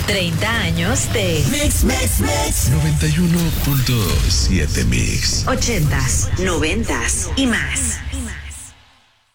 30 años de Mix. 91.7 Mix. 80s, 90s y más.